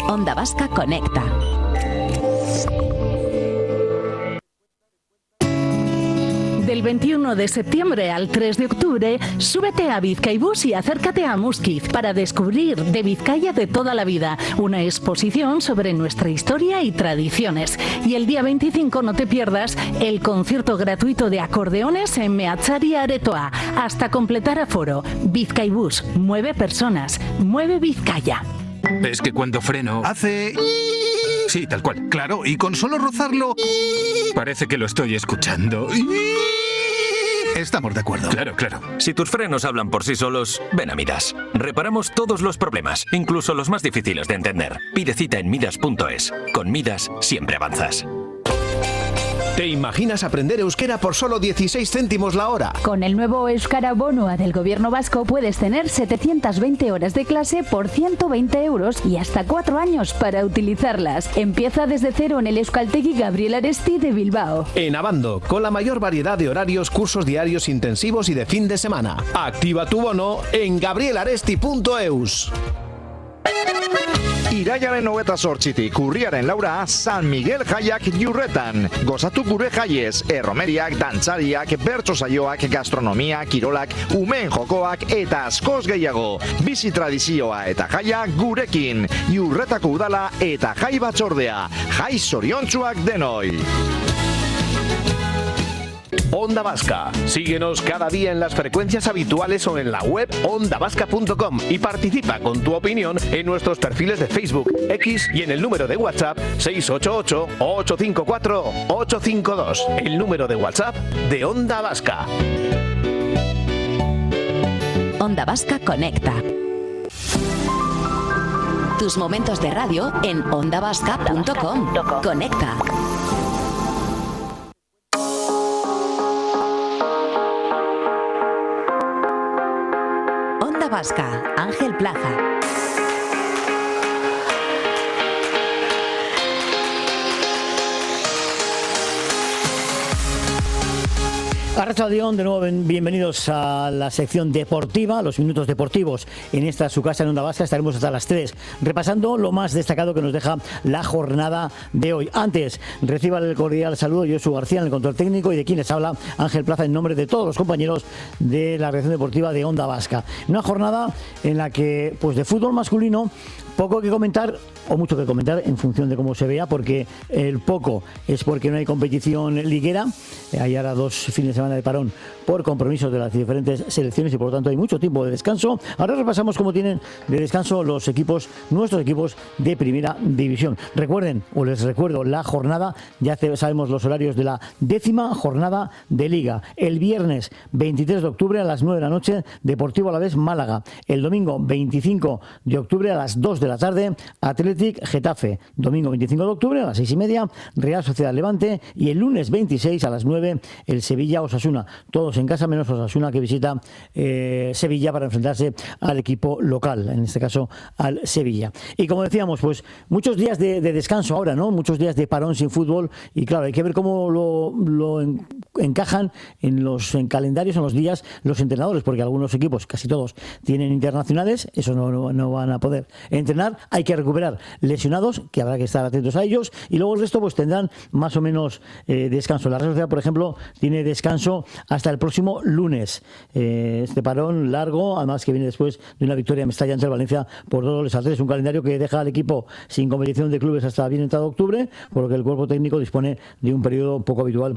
Onda Vasca Conecta. Del 21 de septiembre al 3 de octubre, súbete a Bizkaibus y acércate a Muskiz para descubrir de Vizcaya de toda la vida, una exposición sobre nuestra historia y tradiciones. Y el día 25 no te pierdas el concierto gratuito de acordeones en Meatzari Aretoa, hasta completar aforo. Bizkaibus, mueve personas, mueve Vizcaya. Es que cuando freno... hace... Sí, tal cual. Claro, y con solo rozarlo... Parece que lo estoy escuchando. Estamos de acuerdo. Claro, claro. Si tus frenos hablan por sí solos, ven a Midas. Reparamos todos los problemas, incluso los más difíciles de entender. Pide cita en midas.es. Con Midas siempre avanzas. ¿Te imaginas aprender euskera por solo 16 céntimos la hora? Con el nuevo Euskara Bonua del Gobierno vasco puedes tener 720 horas de clase por 120 euros y hasta 4 años para utilizarlas. Empieza desde cero en el Euskaltegi Gabriel Aresti de Bilbao. En Abando, con la mayor variedad de horarios, cursos diarios intensivos y de fin de semana. Activa tu bono en gabrielaresti.eus. Irailaren 28tik urriaren 4 San Miguel jaiak Jurretan. Gozatu gure jaiez, erromeriak, dantzariak, bertso saioak, gastronomia, kirolak, umeen jokoak eta askoz gehiago. Bizi tradizioa eta jaia gurekin. Jurretako udala eta jai batzordea. Jai zoriontsuak denoi. Onda Vasca. Síguenos cada día en las frecuencias habituales o en la web ondavasca.com y participa con tu opinión en nuestros perfiles de Facebook, X y en el número de WhatsApp 688-854-852. El número de WhatsApp de Onda Vasca. Onda Vasca Conecta. Tus momentos de radio en ondavasca.com. Conecta. Onda Vasca, Ángel Plaza. Arratsaldeón, de nuevo bienvenidos a la sección deportiva, los minutos deportivos en esta su casa en Onda Vasca. Estaremos hasta las 3 repasando lo más destacado que nos deja la jornada de hoy. Antes, reciba el cordial saludo de Josu García en el control técnico y de quienes habla Ángel Plaza en nombre de todos los compañeros de la redacción deportiva de Onda Vasca. Una jornada en la que, pues de fútbol masculino, poco que comentar o mucho que comentar en función de cómo se vea, porque el poco es porque no hay competición liguera. Hay ahora 2 fines de semana de parón por compromisos de las diferentes selecciones y por lo tanto hay mucho tiempo de descanso. Ahora repasamos cómo tienen de descanso los equipos, nuestros equipos de primera división. Recuerden, o les recuerdo, la jornada, ya sabemos los horarios de la 10ª jornada de Liga. El viernes 23 de octubre a las 9 de la noche, Deportivo Alavés Málaga. El domingo 25 de octubre a las 2 de la tarde, Athletic Getafe. Domingo 25 de octubre a las 6:30, Real Sociedad Levante. Y el lunes 26 a las 9, el Sevilla Osasuna. Todos en casa menos Osasuna, que visita Sevilla para enfrentarse al equipo local, en este caso al Sevilla. Y como decíamos, pues muchos días de descanso ahora, ¿no? Muchos días de parón sin fútbol y claro, hay que ver cómo lo encajan en calendarios, en los días, los entrenadores, porque algunos equipos, casi todos, tienen internacionales, eso no van a poder entrenar. Hay que recuperar lesionados, que habrá que estar atentos a ellos, y luego el resto pues tendrán más o menos descanso. La Real Sociedad, por ejemplo, tiene descanso hasta el próximo lunes. Este parón largo, además que viene después de una victoria en Mestalla ante el Valencia por 2-3. Un calendario que deja al equipo sin competición de clubes hasta bien entrado octubre, por lo que el cuerpo técnico dispone de un periodo poco habitual